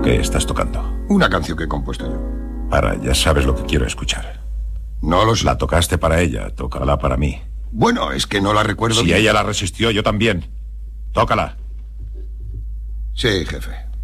¿Qué estás tocando? Una canción que he compuesto yo. Ya sabes lo que quiero escuchar. No lo sé. La tocaste para ella, tócala para mí. Bueno, es que no la recuerdo Si bien. ella la resistió, yo también. Tócala. Sí, jefe.